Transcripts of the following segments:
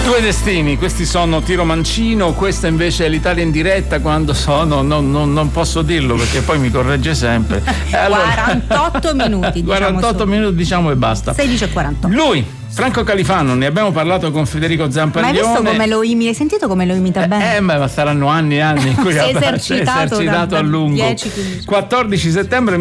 Due destini, questi sono Tiro Mancino, questa invece è l'Italia in diretta quando sono, non posso dirlo perché poi mi corregge sempre. Allora, 48 minuti, 48 minuti diciamo e basta. 16:48. Lui, Franco Califano, ne abbiamo parlato con Federico Zampaglione. Ma hai visto come lo imita? Hai sentito come lo imita bene? Ma saranno anni e anni in cui si ha è esercitato a lungo. 10-15. 14 settembre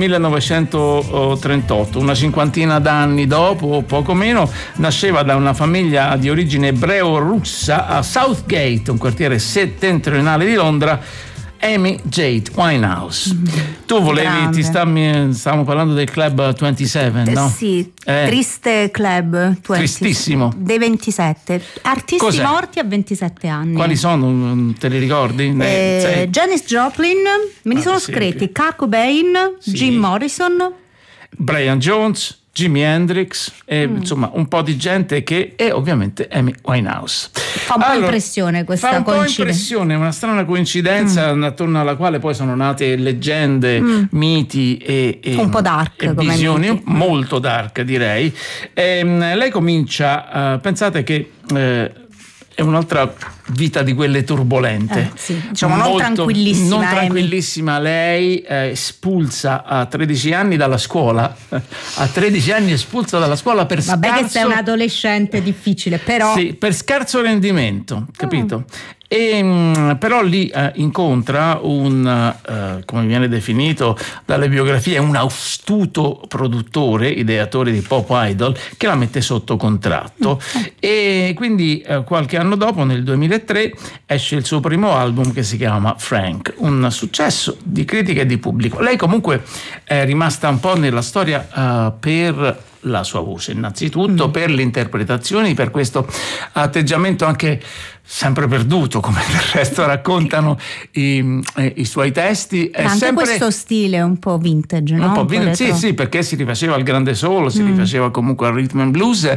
1938, una cinquantina d'anni dopo, o poco meno, nasceva da una famiglia di origine ebreo-russa a Southgate, un quartiere settentrionale di Londra, Amy Jade Winehouse. Tu volevi, stavamo parlando del Club 27, no? Sì, triste Club 27. Tristissimo. Dei 27. Artisti Cos'è? morti a 27 anni. Quali sono? Te li ricordi? Janis Joplin, me li sono scritti, Kurt Cobain, sì. Jim Morrison, Brian Jones, Jimi Hendrix e insomma un po' di gente e ovviamente Amy Winehouse. Fa un po' impressione questa coincidenza. Fa un po' impressione, una strana coincidenza attorno alla quale poi sono nate leggende, miti e un po' dark e come visioni, miti. Molto dark direi. Lei comincia, pensate che è un'altra vita di quelle turbolente, sì, diciamo non tranquillissima. Lei espulsa a 13 anni dalla scuola, a 13 anni espulsa dalla scuola per Vabbè scarso, che sei un adolescente difficile, però sì, per scarso rendimento, capito? Però lì incontra come viene definito dalle biografie, un astuto produttore, ideatore di Pop Idol, che la mette sotto contratto. E quindi qualche anno dopo, nel 2003, esce il suo primo album che si chiama Frank, un successo di critica e di pubblico. Lei comunque è rimasta un po' nella storia per la sua voce, innanzitutto per le interpretazioni, per questo atteggiamento anche sempre perduto, come del resto raccontano i suoi testi. È anche sempre questo stile un po' vintage, no? Un po' vintage, sì, perché si rifaceva al grande solo, si rifaceva comunque al rhythm and blues,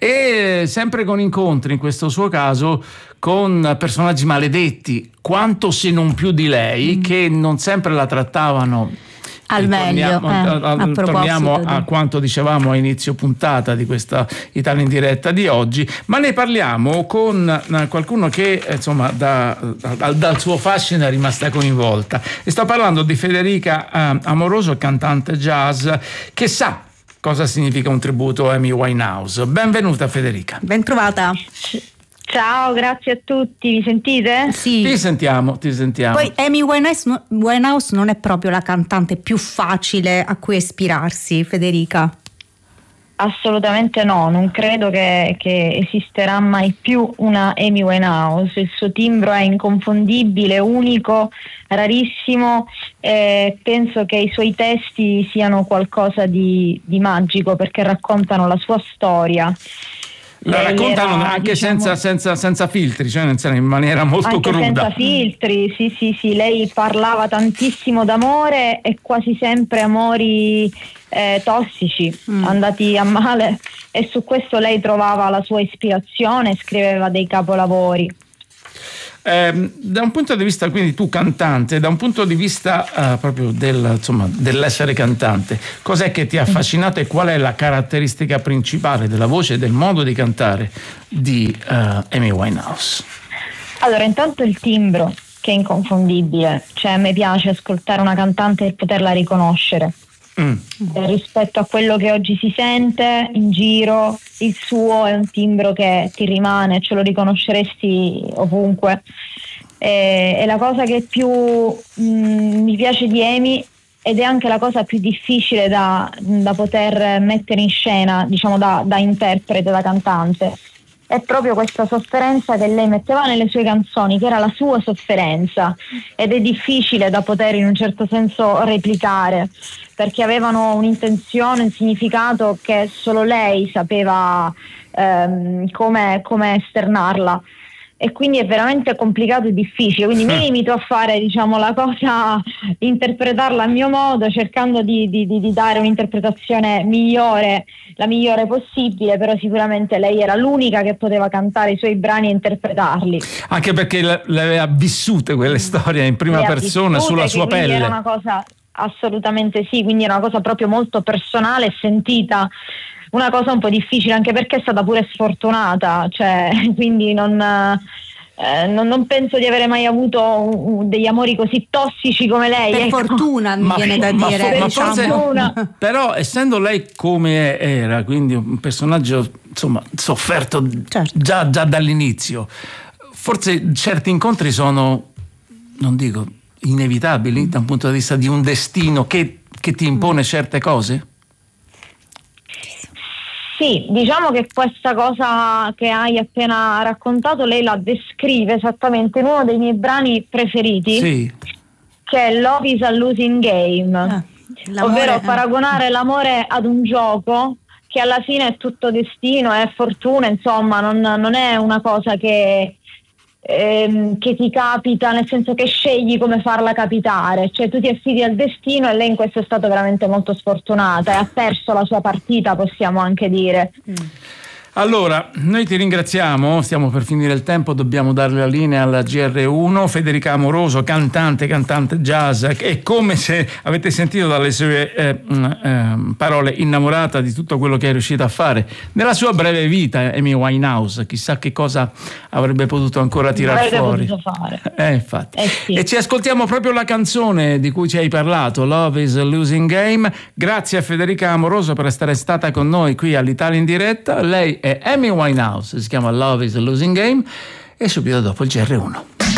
e sempre con incontri, in questo suo caso, con personaggi maledetti, quanto se non più di lei, che non sempre la trattavano al meglio. Torniamo a quanto dicevamo a inizio puntata di questa Italia in diretta di oggi, ma ne parliamo con qualcuno che insomma dal suo fascino è rimasta coinvolta, e sto parlando di Federica Amoroso, cantante jazz che sa cosa significa un tributo a Amy Winehouse. Benvenuta Federica. Ben trovata. Ciao, grazie a tutti, mi sentite? Sì. Ti sentiamo. Poi Amy Winehouse non è proprio la cantante più facile a cui ispirarsi, Federica? Assolutamente no, non credo che esisterà mai più una Amy Winehouse. Il suo timbro è inconfondibile, unico, rarissimo, e penso che i suoi testi siano qualcosa di magico, perché raccontano la sua storia. La raccontano anche senza filtri, cioè in maniera molto anche cruda. Senza filtri, sì. Lei parlava tantissimo d'amore e quasi sempre amori tossici, andati a male, e su questo lei trovava la sua ispirazione, scriveva dei capolavori. Da un punto di vista, quindi tu cantante, da un punto di vista proprio dell'essere cantante, cos'è che ti ha affascinato e qual è la caratteristica principale della voce e del modo di cantare di Amy Winehouse? Allora, intanto il timbro, che è inconfondibile, cioè a me piace ascoltare una cantante e poterla riconoscere. Rispetto a quello che oggi si sente in giro, il suo è un timbro che ti rimane, ce lo riconosceresti ovunque. È la cosa che più mi piace di Amy, ed è anche la cosa più difficile da poter mettere in scena, diciamo da interprete, da cantante. È proprio questa sofferenza che lei metteva nelle sue canzoni, che era la sua sofferenza, ed è difficile da poter in un certo senso replicare, perché avevano un'intenzione, un significato che solo lei sapeva come esternarla, e quindi è veramente complicato e difficile. Quindi mi limito a fare, diciamo, la cosa, interpretarla a mio modo, cercando di dare un'interpretazione migliore, la migliore possibile, però sicuramente lei era l'unica che poteva cantare i suoi brani e interpretarli. Anche perché le aveva vissute quelle storie in prima persona, sulla sua pelle. Era una cosa assolutamente sì, quindi è una cosa proprio molto personale e sentita, una cosa un po' difficile anche perché è stata pure sfortunata, cioè quindi non penso di avere mai avuto degli amori così tossici come lei. Per fortuna mi viene da dire. Ma forse, però essendo lei come era, quindi un personaggio insomma sofferto, certo, già dall'inizio, forse certi incontri sono, non dico inevitabili, da un punto di vista di un destino che ti impone certe cose? Sì, diciamo che questa cosa che hai appena raccontato lei la descrive esattamente in uno dei miei brani preferiti, sì, che è Love is a Losing Game, ovvero paragonare l'amore ad un gioco che alla fine è tutto destino, è fortuna, insomma non è una cosa che ti capita, nel senso che scegli come farla capitare, cioè tu ti affidi al destino e lei in questo è stata veramente molto sfortunata e ha perso la sua partita, possiamo anche dire. Allora, noi ti ringraziamo, stiamo per finire il tempo, dobbiamo dare la linea alla GR1. Federica Amoroso, cantante jazz, e come se avete sentito dalle sue parole, innamorata di tutto quello che è riuscita a fare nella sua breve vita. Amy Winehouse, chissà che cosa avrebbe potuto ancora tirar fuori. Fare. Infatti. Sì. E ci ascoltiamo proprio la canzone di cui ci hai parlato, Love is a Losing Game. Grazie a Federica Amoroso per essere stata con noi qui all'Italia in diretta. Lei è Amy Winehouse, si chiama Love is a Losing Game, e subito dopo il GR1.